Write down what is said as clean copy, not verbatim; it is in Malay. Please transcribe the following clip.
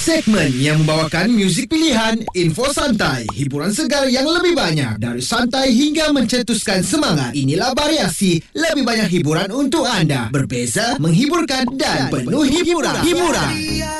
Segmen yang membawakan muzik pilihan, info santai, hiburan segar yang lebih banyak. Dari santai hingga mencetuskan semangat. Inilah Variasi, lebih banyak hiburan untuk anda. Berbeza, menghiburkan dan penuh hiburan.